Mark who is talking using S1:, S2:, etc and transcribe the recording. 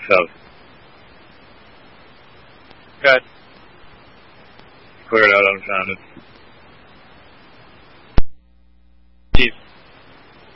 S1: So.
S2: Good.
S1: Clear it out on sound.
S2: Peace.